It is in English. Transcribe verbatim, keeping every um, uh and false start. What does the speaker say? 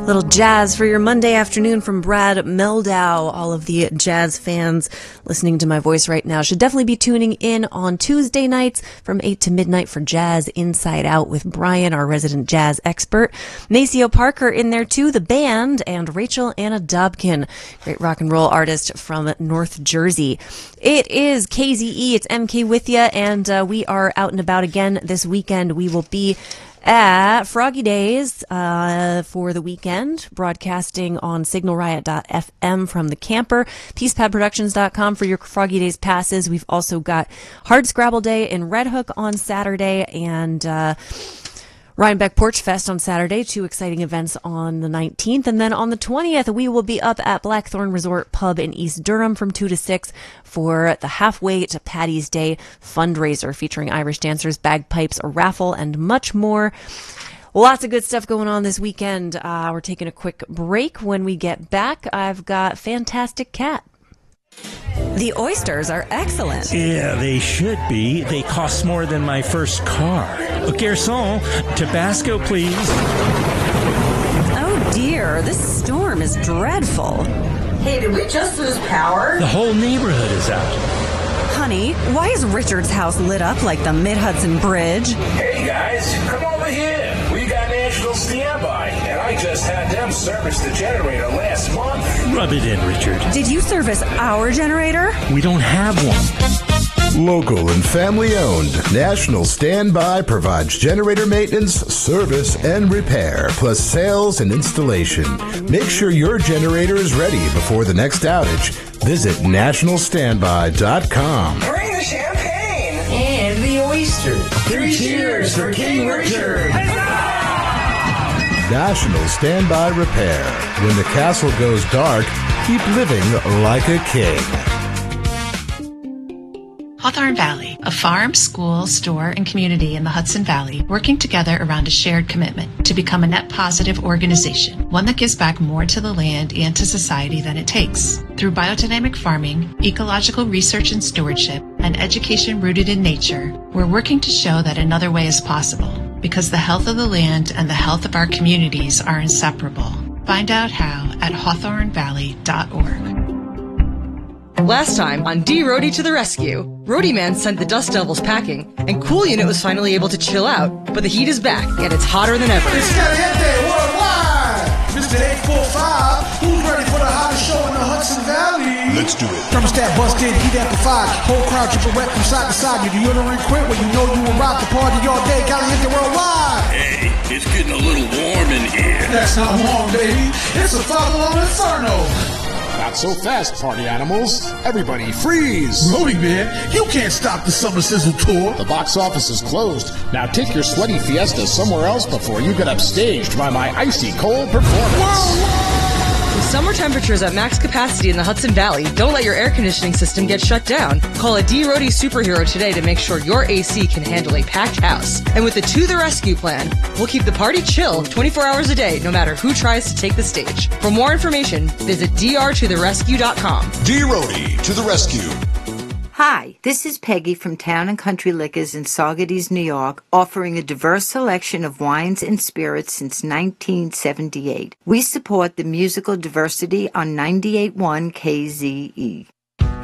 Little jazz for your Monday afternoon from Brad Meldau. All of the jazz fans listening to my voice right now should definitely be tuning in on Tuesday nights from eight to midnight for Jazz Inside Out with Brian, our resident jazz expert. Maceo Parker in there too, the band, and Rachel Anna Dobkin, great rock and roll artist from North Jersey. It is K Z E, it's M K with ya, and uh, we are out and about again this weekend. We will be at Froggy Days uh, for the weekend, broadcasting on signal riot dot f m from the camper, peace pad productions dot com for your Froggy Days passes. We've also got Hard Scrabble Day in Red Hook on Saturday, and uh, Rhinebeck Porch Fest on Saturday, two exciting events on the nineteenth. And then on the twentieth, we will be up at Blackthorn Resort Pub in East Durham from two to six for the Halfway to Patty's Day fundraiser featuring Irish dancers, bagpipes, a raffle, and much more. Lots of good stuff going on this weekend. Uh, we're taking a quick break. When we get back, I've got Fantastic Cat. The oysters are excellent. Yeah, they should be. They cost more than my first car. Garçon, Tabasco, please. Oh dear, this storm is dreadful. Hey, did we just lose power? The whole neighborhood is out. Honey, why is Richard's house lit up like the Mid-Hudson Bridge? Hey guys, come over here. We got National Standby, and I just had them service the generator last month. Rub it in, Richard. Did you service our generator? We don't have one. Local and family-owned, National Standby provides generator maintenance, service, and repair, plus sales and installation. Make sure your generator is ready before the next outage. Visit national standby dot com. Bring the champagne And the oysters. Three cheers for King Richard. National Standby Repair. When the castle goes dark, keep living like a king. Hawthorne Valley, a farm, school, store, and community in the Hudson Valley working together around a shared commitment to become a net positive organization, one that gives back more to the land and to society than it takes. Through biodynamic farming, ecological research and stewardship, and education rooted in nature, we're working to show that another way is possible, because the health of the land and the health of our communities are inseparable. Find out how at hawthorne valley dot org. Last time on D. Roadie to the Rescue, Roadie Man sent the Dust Devils packing, and Cool Unit was finally able to chill out, but the heat is back, and it's hotter than ever. It's Caliente Worldwide! Mister eight four five, who's ready for the hottest show in the Hudson Valley? Let's do it. Thermostat busted, heat amplified, whole crowd dripping wet from side to side. Your deodorant quit when you know you will rock the party all day. Caliente Worldwide! Hey, it's getting a little warm in here. That's not warm, baby. It's a full-on inferno. Not so fast, party animals. Everybody freeze! Roadie Man, you can't stop the Summer Sizzle tour. The box office is closed. Now take your sweaty fiesta somewhere else before you get upstaged by my icy cold performance. Worldwide! With summer temperatures at max capacity in the Hudson Valley, don't let your air conditioning system get shut down. Call a D. Roadie superhero today to make sure your A C can handle a packed house. And with the To the Rescue plan, we'll keep the party chill twenty-four hours a day, no matter who tries to take the stage. For more information, visit d r to the rescue dot com. D. Roadie to the rescue. Hi, this is Peggy from Town and Country Liquors in Saugerties, New York, offering a diverse selection of wines and spirits since nineteen seventy-eight. We support the musical diversity on ninety-eight point one K Z E.